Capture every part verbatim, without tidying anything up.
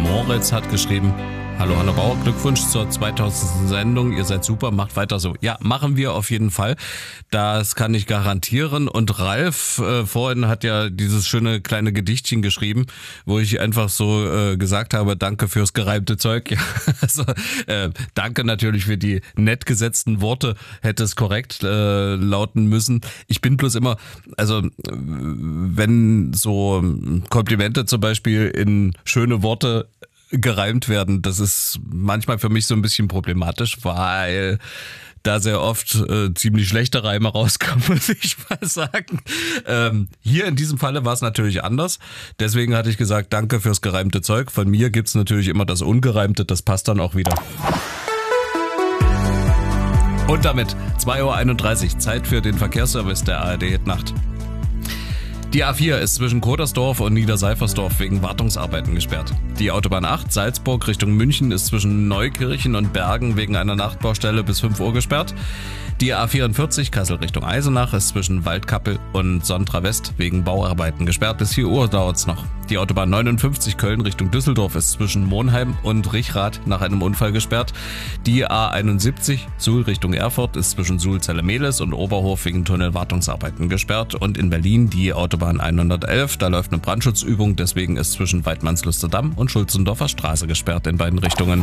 Moritz hat geschrieben: Hallo Hanno Bauer, Glückwunsch zur zweitausendsten Sendung, ihr seid super, macht weiter so. Ja, machen wir auf jeden Fall, das kann ich garantieren. Und Ralf äh, vorhin hat ja dieses schöne kleine Gedichtchen geschrieben, wo ich einfach so äh, gesagt habe, danke fürs gereimte Zeug. Ja, also, äh, danke natürlich für die nett gesetzten Worte, hätte es korrekt äh, lauten müssen. Ich bin bloß immer, also wenn so Komplimente zum Beispiel in schöne Worte gereimt werden, das ist manchmal für mich so ein bisschen problematisch, weil da sehr oft äh, ziemlich schlechte Reime rauskommen, muss ich mal sagen. Ähm, hier in diesem Falle war es natürlich anders. Deswegen hatte ich gesagt, danke fürs gereimte Zeug. Von mir gibt's natürlich immer das Ungereimte, das passt dann auch wieder. Und damit zwei Uhr einunddreißig, Zeit für den Verkehrsservice der A R D Hit Nacht. Die A vier ist zwischen Kodersdorf und Niederseifersdorf wegen Wartungsarbeiten gesperrt. Die Autobahn acht Salzburg Richtung München ist zwischen Neukirchen und Bergen wegen einer Nachtbaustelle bis fünf Uhr gesperrt. Die A vierundvierzig Kassel Richtung Eisenach ist zwischen Waldkappel und Sontra West wegen Bauarbeiten gesperrt. Bis vier Uhr dauert's noch. Die Autobahn neunundfünfzig Köln Richtung Düsseldorf ist zwischen Monheim und Richrath nach einem Unfall gesperrt. Die A einundsiebzig Suhl Richtung Erfurt ist zwischen Suhl-Zelle-Mehlis und Oberhof wegen Tunnelwartungsarbeiten gesperrt. Und in Berlin die Autobahn hundertelf, da läuft eine Brandschutzübung, deswegen ist zwischen Weidmannslusterdamm und Schulzendorfer Straße gesperrt in beiden Richtungen.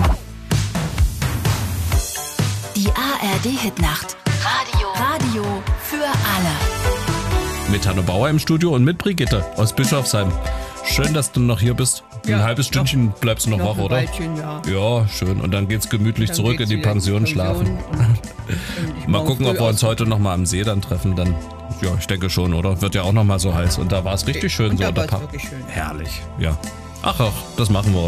Die A R D Hit Nacht. Radio. Radio für alle. Mit Hanno Bauer im Studio und mit Brigitte aus Bischofsheim. Schön, dass du noch hier bist. Ja, ein halbes Stündchen noch, bleibst du noch, noch wach, ein oder? Weilchen, ja. Ja, schön. Und dann geht's gemütlich Dann zurück geht's in die wieder Pension, in die schlafen. Und, und Mal gucken, ob wir uns aus- heute noch mal am See dann treffen. Dann, ja, ich denke schon, oder? Wird ja auch noch mal so heiß. Und da war es richtig schön Und so. da unter war's Pa- wirklich schön. Herrlich, ja. Ach, ach, das machen wir.